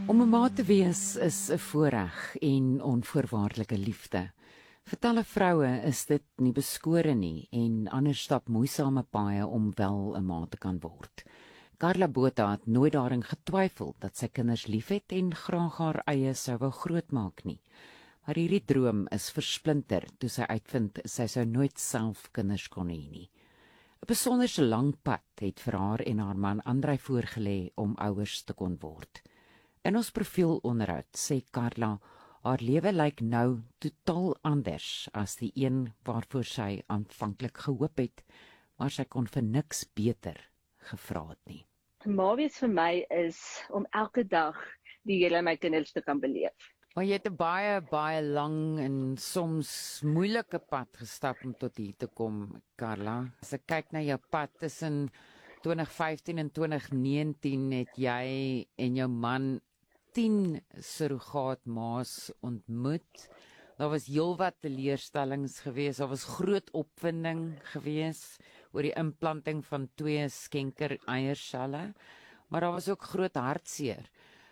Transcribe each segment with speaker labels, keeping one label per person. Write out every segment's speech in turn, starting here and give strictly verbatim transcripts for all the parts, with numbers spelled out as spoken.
Speaker 1: Om 'n ma te wees is 'n voorreg en onvoorwaardelike liefde. Vir talle vroue is dit nie beskore nie en ander stap moeisame paaie om wel 'n ma te kan word. Carla Botha het nooit daarin getwyfel dat sy kinders liefhet en graag haar eie sou wou grootmaak nie. Maar hierdie droom is versplinter toe sy uitvind sy sou nooit self kinders kon hê nie. 'n Besonderse lang pad het vir haar en haar man Andrei voorgelê om ouers te kon word. In ons profielonderhoud sê Carla, haar lewe lyk nou totaal anders as die een waarvoor sy aanvanklik gehoop het, maar sy kon vir niks beter gevra het nie.
Speaker 2: Ma wees vir my is om elke dag die Here my kinders te kan beleef.
Speaker 1: Maar jy het 'n baie, baie lang en soms moeilike pad gestap om tot hier te kom, Carla. As ek kyk na jou pad tussen twintig vyftien en twintig negentien het jy en jou man tien surrogaatma's ontmoet. Daar was heelwat teleurstellings geweest, daar was groot opwinding geweest oor die implanting van twee skenker eierselle, maar daar was ook groot hartseer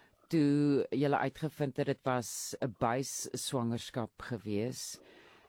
Speaker 1: toe jy uitgevind het dit was 'n buisswangerskap geweest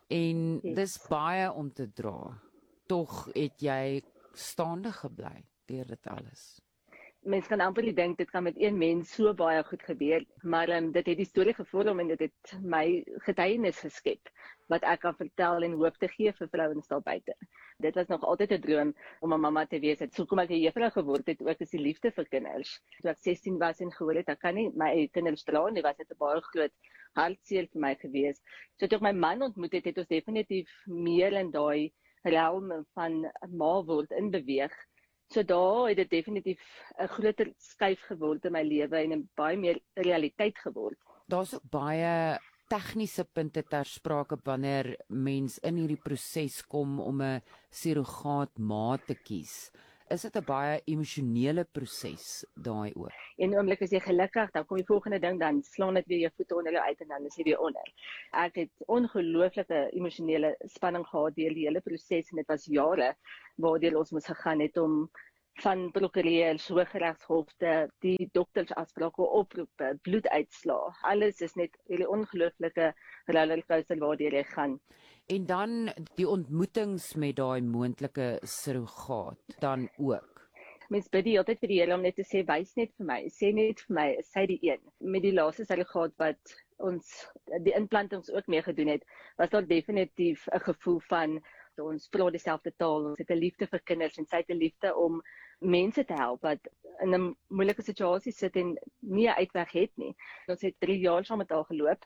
Speaker 1: en
Speaker 2: Yes.
Speaker 1: dis baie om te dra. Tog het jy staande gebly deur dit alles.
Speaker 2: Mens kan amper nie dink dit kan met een mens so baie goed gebeur, maar um, dit het die storie gevorm en dit het my getuienis geskep wat ek kan vertel en hoop te gee vir vrouens daar buite. Dit was nog altyd 'n droom om 'n mamma te wees. So kom ek 'n juffrou geword het, ook is die liefde vir kinders. Toe ek sestien was en gehoor het ek kan nie my eie kinders dra nie, was dit 'n baie groot hartseer vir my gewees. So toe ek my man ontmoet het, het ons definitief meer in daai realm van ma word inbeweeg. So daar het dit definitief 'n groter skuif geword in my lewe en 'n baie meer realiteit geword.
Speaker 1: Daar's ook baie tegniese punte ter sprake wanneer mens in hierdie proses kom om 'n surrogaat ma te kies. Is dit 'n baie emosionele proses daai ook?
Speaker 2: En oomblik as jy gelukkig, dan kom die volgende ding, dan slaan dit weer jou voete onder jou uit en dan is jy weer onder. Ek het ongelooflike emosionele spanning gehad deur die hele proses en dit was jare waardeur ons moes gegaan het om van prokureurs, Hooggeregshof te die dokters afsprake, oproepe, bloeduitslae. Alles is net hierdie ongelooflike rollercoaster waardeur jy gaan.
Speaker 1: En dan die ontmoetings met daai moontlike surrogaat dan ook.
Speaker 2: Mens bid die altyd vir die Here om net te sê, wys net vir my, sê net vir my, is sy die een. Met die laaste surrogaat wat ons die implantings ook mee gedoen het, was daar definitief 'n gevoel van ons praat dieselfde taal, ons het 'n liefde vir kinders en sy het 'n liefde om mense te help wat in 'n moeilike situasie sit en nie 'n uitweg het nie. Ons het drie jaar saam met haar geloop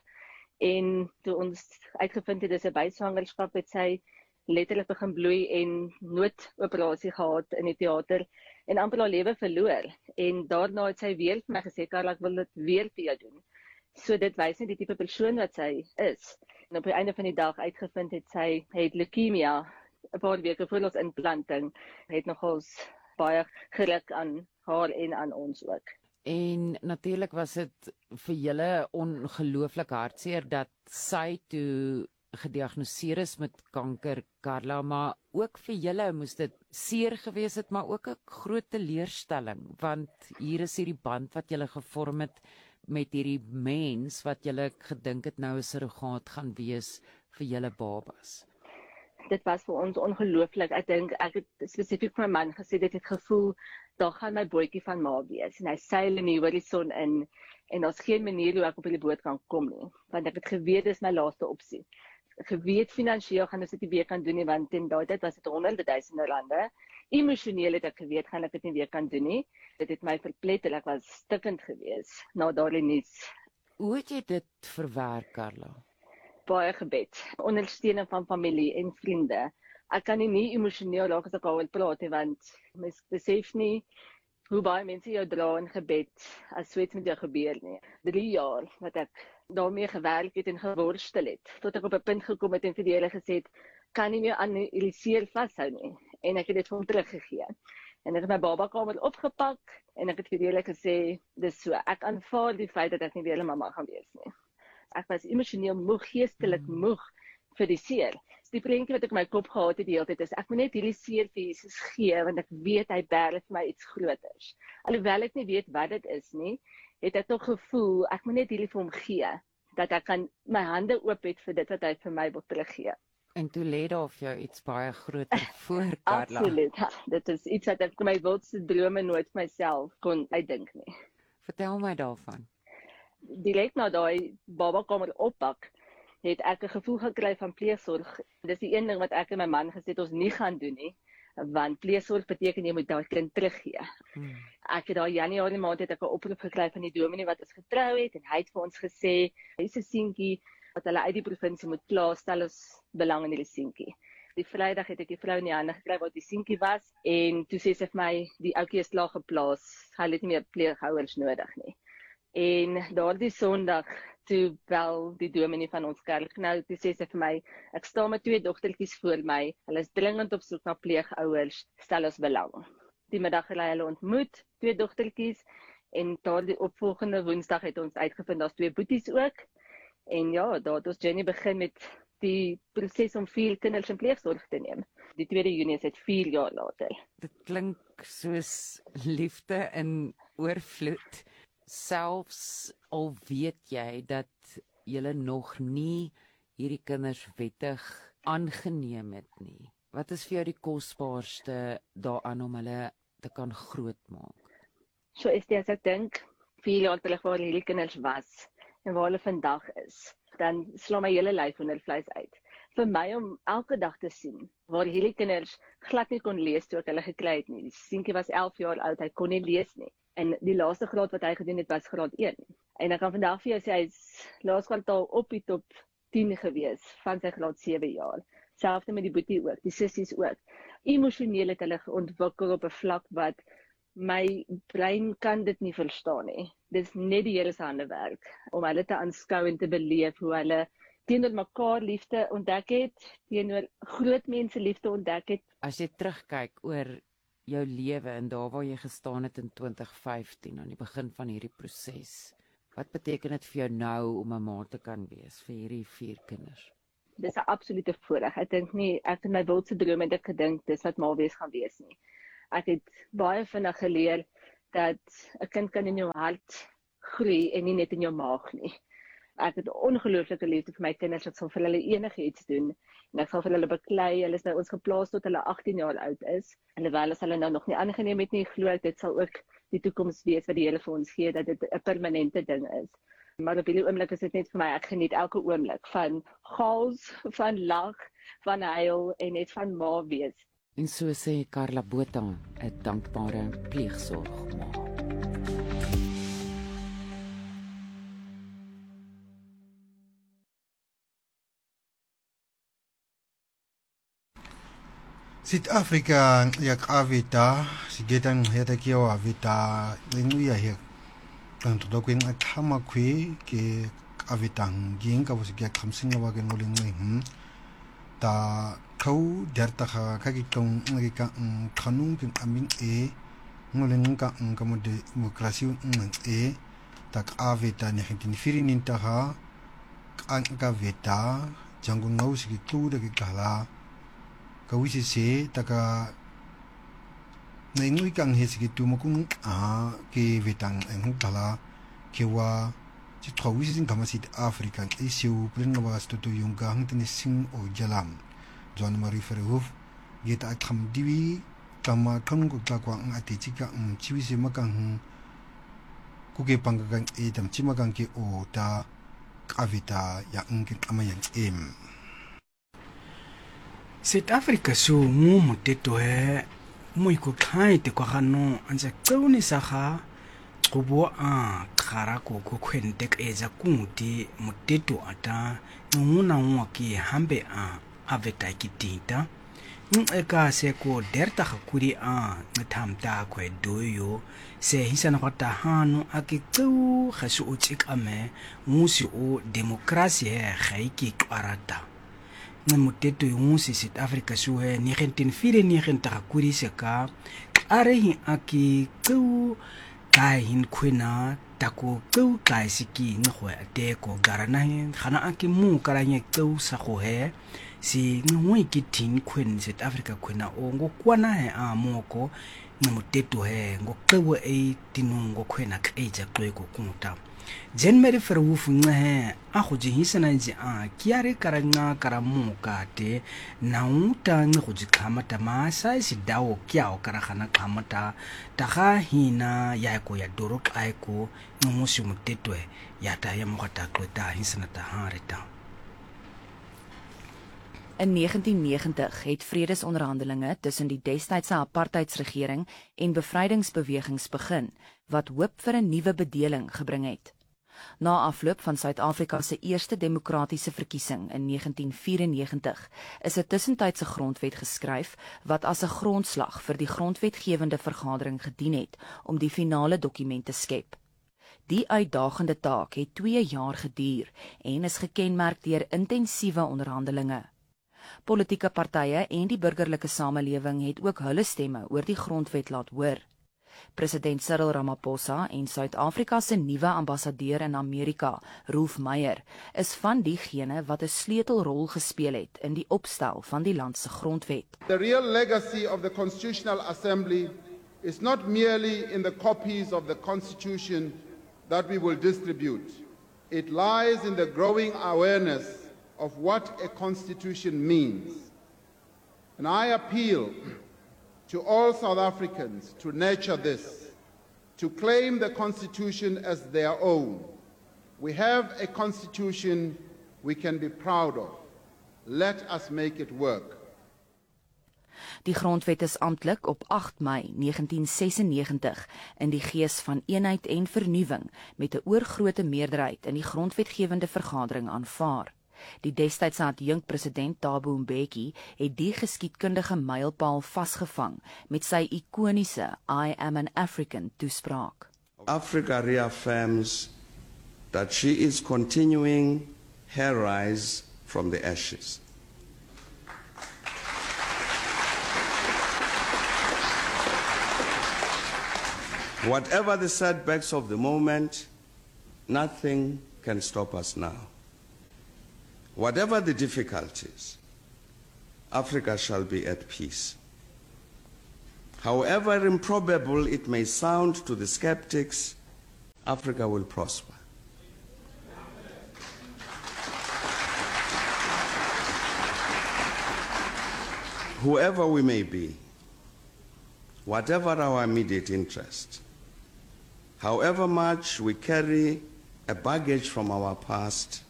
Speaker 2: en toe ons uitgevind het dis 'n buisswangerskap, het sy letterlik begin bloei en noodoperasie gehad in die teater en amper haar lewe verloor. En daarna het sy weer vir my gesê, Carla, ek wil dit weer vir jou doen. So dit wys net die tipe persoon wat sy is. En op die einde van die dag uitgevind het sy het leukemia 'n paar weke voor ons implanting, het nogals baie geluk aan haar en aan ons ook.
Speaker 1: En natuurlik was dit vir julle ongelooflik hartseer dat sy toe gediagnoseer is met kanker, Carla, maar ook vir julle moes dit seer gewees het, maar ook 'n groot teleurstelling, want hier is hierdie band wat julle gevorm het met hierdie mens wat julle gedink het nou 'n surrogaat gaan wees vir julle babas.
Speaker 2: Dit was vir ons ongelooflik. Ek dink ek het spesifiek vir my man gesê dit het gevoel daar gaan my bootjie van ma wees en hy seil in die horison in en daar's geen manier hoe ek op die boot kan kom nie, want ek het geweet dis my laaste opsie. Geweet finansiëel gaan ons dit nie weer kan doen nie, want in daai tyd was dit honderde duisende rande. Emosioneel het ek geweet gaan ek dit nie weer kan doen nie. Dit het my verpletter, ek was stikkend geweest na daardie nuus.
Speaker 1: Hoe het jy dit verwerk, Carla?
Speaker 2: Baie gebed, ondersteuning van familie en vriende. Ek kan nie, nie emosioneel raak as ek al wil praat nie, want mens besef nie hoe baie mense jou dra in gebed as so iets met jou gebeur nie. Drie jaar wat ek daarmee gewerk het en geworstel het, tot ek op 'n punt gekom het en vir die Here gesê het, kan nie meer analyseer vashou nie. En ek het dit vir hom teruggegee. En ek het my babakamer opgepak en ek het vir die Here gesê, dis so, ek aanvaar die feit dat ek nie weer 'n mamma gaan wees nie. Ek was emosioneel moeg, geestelik moeg vir die seer. die prentjie wat ek in my kop gehad het die hele tyd is, ek moet net hierdie seer vir Jesus gee, want ek weet hy berg vir my iets groters. Alhoewel ek nie weet wat dit is nie, het ek nog gevoel, ek moet net hierdie vir hom gee, dat ek kan my hande oop het vir dit wat hy vir my wil teruggee.
Speaker 1: En toe lê daar vir jou iets baie groter voor, Karla.
Speaker 2: Absoluut, ja, dit is iets wat ek my wildste drome nooit vir myself kon uitdink nie.
Speaker 1: Vertel my daarvan.
Speaker 2: Direk na daai babakamer oppak, het ek 'n gevoel gekry van pleegsorg. Dis die een ding wat ek en my man gesê het ons nie gaan doen nie, want pleegsorg beteken jy moet daai kind teruggee. Hmm. Ek het daai Januarie maand het ek 'n oproep gekry van die dominee wat ons getrou het en hy het vir ons gesê, hier's 'n seentjie wat hulle uit die provinsie moet plaas, stel ons belang in hierdie seentjie. Die Vrydag het ek die vrou in die hande gekry wat die seentjie was en toe sê sy vir my die ouetjie is klaar geplaas, hulle het nie meer pleeghouers nodig nie. En daardie Sondag toe bel die dominee van ons kerk nou, toe sê sy vir my, ek staan met twee dogtertjies voor my, hulle is dringend op soek na pleegouers, stel ons belang. Die middag het hulle ontmoet, twee dogtertjies, en daardie opvolgende Woensdag het ons uitgevind, daar's twee boeties ook, en ja, daar het ons journey begin met die proses om vier kinders in pleegsorg te neem. Die tweede Junie is dit vier jaar later.
Speaker 1: Dit klink soos liefde in oorvloed. Selfs al weet jy dat julle nog nie hierdie kinders wettig aangeneem het nie. Wat is vir jou die kosbaarste daaraan om hulle te kan grootmaak?
Speaker 2: So is dit as ek dink, vier jaar terug waar hierdie kinders was en waar hulle vandag is, dan sla my hele lyf onder vleis uit. Vir my om elke dag te sien, waar hierdie kinders glad nie kon lees toe ek hulle gekry het nie. Die seentjie was elf jaar oud, hy kon nie lees nie. En die laaste graad wat hy gedoen het, was graad een. En ek kan vandag vir jou sê, hy is laerskooltaal op die top tien gewees, van sy graad sewe jaar. Selfde met die boetie ook, die sissies ook. Emosioneel het hulle ontwikkel op 'n vlak wat my brein kan dit nie verstaan nie. Dit is net die Here se hande werk, om hulle te aanskou en te beleef, hoe hulle teenoor mekaar liefde ontdek het, teenoor groot mense liefde ontdek het.
Speaker 1: As jy terugkyk oor jou lewe en daar waar jy gestaan het in twintig vyftien aan die begin van hierdie proses. Wat beteken dit vir jou nou om 'n ma te kan wees vir hierdie vier kinders?
Speaker 2: Dis 'n absolute voorreg. Ek dink nie ek in my wildste drome het ek gedink dis wat ma wees gaan wees nie. Ek het baie vinnig geleer dat 'n kind kan in jou hart groei en nie net in jou maag nie. Ek het ongelooflike liefde vir my kinders, ek sal vir hulle enigiets doen. En ek sal vir hulle beklei, hulle is nou ons geplaas tot hulle agttien jaar oud is. En alhoewel as hulle nou nog nie aangeneem het nie, glo ek dit sal ook die toekoms wees wat die Here vir ons gee, dat dit 'n permanente ding is. Maar op hierdie oomblik is dit net vir my, ek geniet elke oomblik van chaos, van lag, van huil en net van ma wees.
Speaker 1: En so sê Karla Botha, 'n dankbare pleegsorgma.
Speaker 3: Suid-Afrika jak avita sigetan heta kiyo avita inuya he tanto do kwen athama khwe ke avitang ging ka bosike khamsinga wa ke ngoleng hm ta khau derta kha khagi tong ngi ka khanung kin amin e ngoleng ka ka mo demokrasi ng e tak avita ni hintin firin ta ha an ka veta jangun ngau sigi tu de kala kawisi se taka na ingui kang he sigi tu makung a ke vetang ang kala kewa chi thawisi sing kama sit African issue prin wa sto tu yung ka hang tin sing o jalam John Marie Verhoef geta akham diwi kama kan ko ta kwa ang ati chika um chiwisi makang ku ke panggang e tam chimakang ke o ta kavita ya ngin amayan em
Speaker 4: South Africa so mo moteto he mo ikokhai te kwa gano antse tsone sa ga go bo a khara ko go khwente ke za kuti moteto ata nguna ngwa ke hambe a aveta kitita ngeka se ko derta ga kuri a ngathamta kwe doyo se hisana kwata hano ake tsu ga se o tsikame musi o demokrasi he ga iki kwarata moteto yung si South Africa suhe ni gentin fire ni genta kuri se ka are hi aki tsu kai hin kwina taku tu kai siki ngwe te ko garana hin khana aki mu karanye tu sa go he si ngwe ki tin kwin South Africa kwina o ngo kwana he a moko ngmuteto he ngo kwe e tinungo kwina kaija kweko kunta jen meri ferwufu nhe a go jihisana ji a kiare karanga karamu kate na uta ngo jikamata ma sai si dawo kyao karagana kamata taga hina ya ko ya doro kaiko ngomusi muteto ya ta ya mogata kweta hisana ta harita.
Speaker 5: In negentien negentig het vredesonderhandelinge tussen die destydse apartheidsregering en bevrydingsbewegings begin wat hoop vir 'n nuwe bedeling gebring het. Na afloop van Suid-Afrika se eerste demokratiese verkiesing in negentien vyrenegentig is 'n tussentydse grondwet geskryf wat as 'n grondslag vir die grondwetgewende vergadering gedien het om die finale dokument te skep. Die uitdagende taak het twee jaar geduur en is gekenmerk deur intensiewe onderhandelinge. Politieke partye en die burgerlike samelewing het ook hulle stemme oor die grondwet laat hoor. President Cyril Ramaphosa en Suid-Afrika se nuwe ambassadeur in Amerika, Rolf Meyer, is van diegene wat 'n sleutelrol gespeel het in die opstel van die land se grondwet.
Speaker 6: The real legacy of the Constitutional Assembly is not merely in the copies of the Constitution that we will distribute. It lies in the growing awareness of what a constitution means. And I appeal to all South Africans to nurture this, to claim the constitution as their own. We have a constitution we can be proud of. Let us make it work.
Speaker 5: Die grondwet is amptelik op agt Mei negentien sesennegentig in die gees van eenheid en vernuwing met 'n oorgrootste meerderheid in die grondwetgewende vergadering aanvaar. Die destydse adjunkpresident Thabo Mbeki het die geskiedkundige mylpaal vasgevang met sy ikoniese I am an African toespraak.
Speaker 7: Africa reaffirms that she is continuing her rise from the ashes. Whatever the setbacks of the moment, nothing can stop us now. Whatever the difficulties, Africa shall be at peace. However improbable it may sound to the skeptics, Africa will prosper. Whoever we may be, whatever our immediate interest, however much we carry a baggage from our past,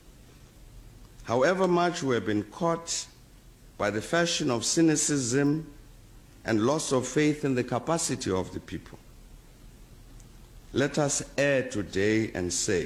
Speaker 7: however much we have been caught by the fashion of cynicism and loss of faith in the capacity of the people, let us err today and say,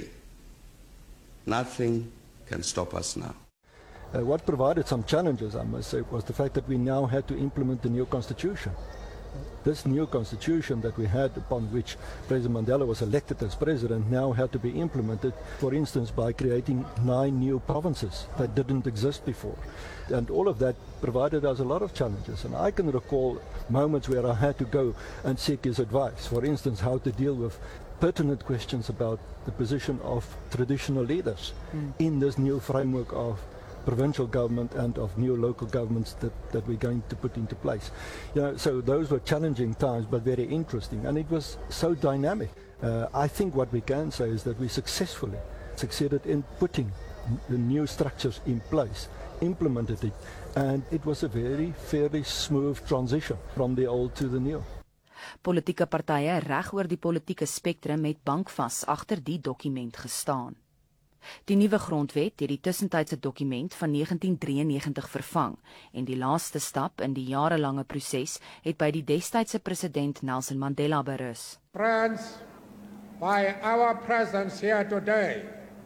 Speaker 7: nothing can stop us now.
Speaker 8: Uh, what provided some challenges, I must say, was the fact that we now had to implement the new constitution. This new constitution that we had, upon which President Mandela was elected as president, now had to be implemented, for instance, by creating nine new provinces that didn't exist before. And all of that provided us a lot of challenges. And I can recall moments where I had to go and seek his advice, for instance, how to deal with pertinent questions about the position of traditional leaders mm. in this new framework of provincial government and of new local governments that, that we're going to put into place. You know, so those were challenging times, but very interesting, and it was so dynamic. Uh, I think what we can say is that we successfully succeeded in putting the new structures in place, implemented it, and it was a very fairly smooth transition from the old to the new.
Speaker 5: Politieke partye reg oor die politieke spektrum het bankvas agter die dokument gestaan. Die nuwe grondwet het die tussentydse dokument van negentien drieënnegentig vervang en die laaste stap in die jarelange proses het by die destydse president Nelson Mandela berus.
Speaker 9: Friends, by our presence here today,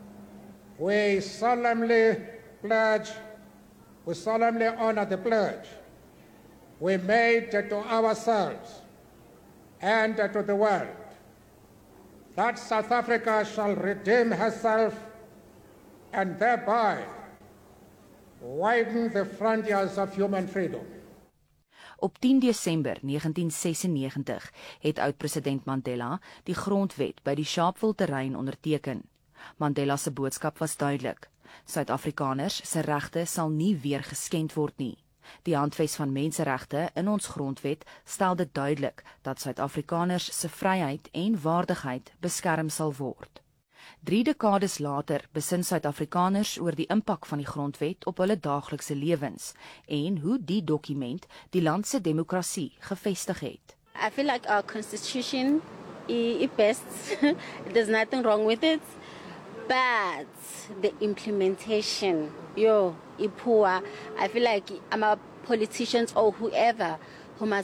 Speaker 9: we solemnly pledge, we solemnly honor the pledge we made to ourselves and to the world that South Africa shall redeem herself and thereby widen the frontiers of human freedom.
Speaker 5: Op tien Desember negentien sesennegentig het oud-president Mandela die grondwet by die Sharpeville terrein onderteken. Mandela se boodskap was duidelik. Suid-Afrikaners se regte sal nie weer geskend word nie. Die handves van menseregte in ons grondwet stel dit duidelik dat Suid-Afrikaners se vryheid en waardigheid beskerm sal word. Drie dekades later besin Suid-Afrikaners oor die impak van die grondwet op hulle daaglikse lewens en hoe die dokument die land se demokrasie gevestig het.
Speaker 10: I feel like our constitution is best. There's nothing wrong with it. But the implementation, yo, is poor. I feel like our politicians or whoever who must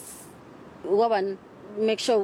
Speaker 10: make sure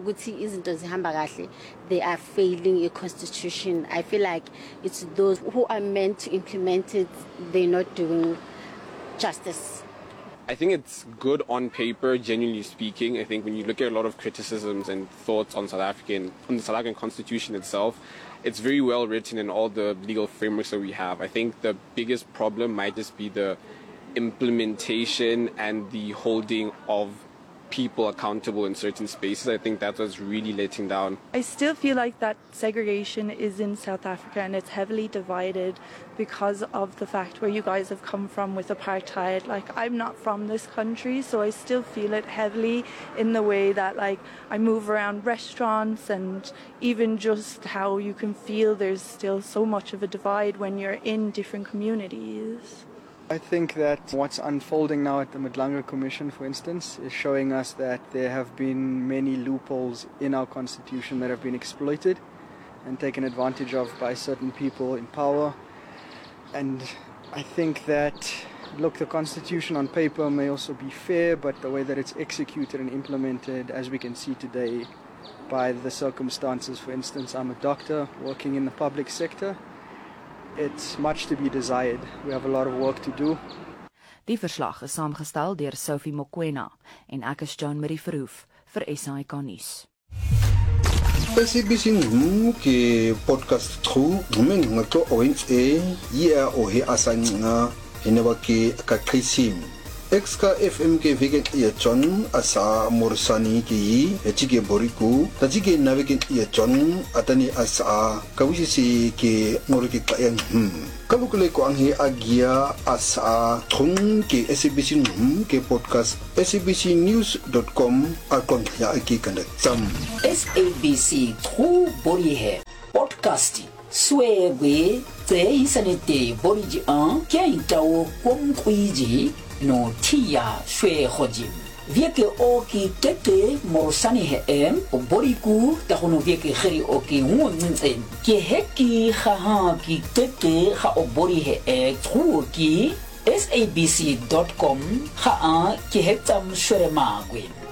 Speaker 10: they are failing a constitution. I feel like it's those who are meant to implement it, they're not doing justice.
Speaker 11: I think it's good on paper, genuinely speaking. I think when you look at a lot of criticisms and thoughts on South African, on the South African Constitution itself, it's very well written in all the legal frameworks that we have. I think the biggest problem might just be the implementation and the holding of people accountable in certain spaces. I think that was really letting down.
Speaker 12: I still feel like that segregation is in South Africa and it's heavily divided because of the fact where you guys have come from with apartheid. Like, I'm not from this country, so I still feel it heavily in the way that, like, I move around restaurants and even just how you can feel there's still so much of a divide when you're in different communities.
Speaker 13: I think that what's unfolding now at the Madlanga Commission, for instance, is showing us that there have been many loopholes in our constitution that have been exploited and taken advantage of by certain people in power. And I think that, look, the constitution on paper may also be fair, but the way that it's executed and implemented, as we can see today, by the circumstances, for instance, I'm a doctor working in the public sector. It's much to be desired. We have a lot of work to do.
Speaker 5: Die verslag is saamgestel deur Sophie Mokoena en ek is John Marie Verhoef vir S A I K nuus.
Speaker 3: S A B C News ke podcast tru ngumeng ngato owens e ya o he asanga heneba ke ka krisim Exka F M ke vegen ya John asa morsani ki echike boriku tajike navegen ya John atani asa kawisi ke ngorike kayan hmm kalukule ko ang he agia asa thung ke S A B C News ke podcast S A B C news dot com akon ya ki kanda sam
Speaker 14: S A B C tru bori he podcasting swegwe te isanete boriji an kya itawo komkwiji no tia shwe khojim vieke oki tete morsani he em oboriku ta hono vieke kheri oki ngunzen ke heki kha ki tete kha obori he e truki S A B C dot com kha ki hetam shwe magwin